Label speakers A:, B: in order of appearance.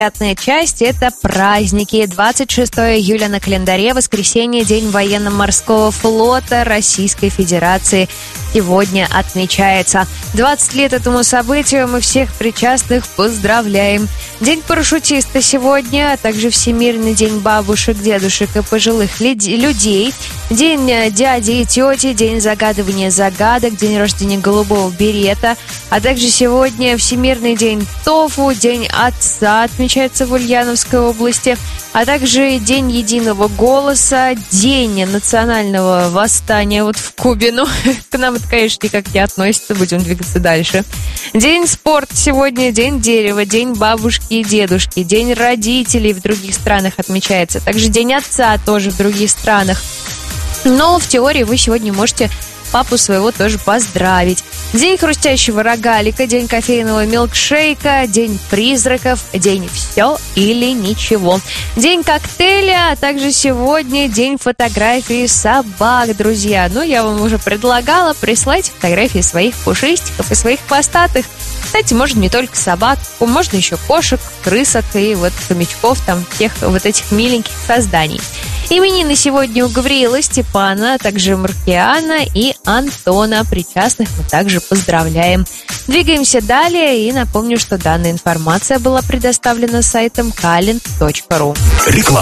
A: Приятная часть — это праздники. 26 июля на календаре, воскресенье, День военно-морского флота Российской Федерации сегодня отмечается. 20 лет этому событию, мы всех причастных поздравляем. День парашютиста сегодня, а также Всемирный день бабушек, дедушек и пожилых людей. День дяди и тети, день загадывания загадок, день рождения голубого берета, а также сегодня Всемирный день тофу, день отца отмечается в Ульяновской области, а также день единого голоса, день национального восстания вот в Кубе. Ну, к нам это, конечно, никак не относится, будем двигаться дальше. День спорта сегодня, день дерева, день бабушки и дедушки, день родителей в других странах отмечается, также день отца тоже в других странах. Но в теории вы сегодня можете папу своего тоже поздравить. День хрустящего рогалика, день кофейного милкшейка, день призраков, день все или ничего. День коктейля, а также сегодня день фотографии собак, друзья. Ну, я вам уже предлагала прислать фотографии своих пушистиков и своих хвостатых. Кстати, можно не только собак, можно еще кошек, крысок и вот хомячков, там, всех вот этих миленьких созданий. Именины сегодня у Гавриила, Степана, а также Маркиана и Антона. Причастных мы также поздравляем. Двигаемся далее и напомню, что данная информация была предоставлена сайтом kalend.ru. Реклама.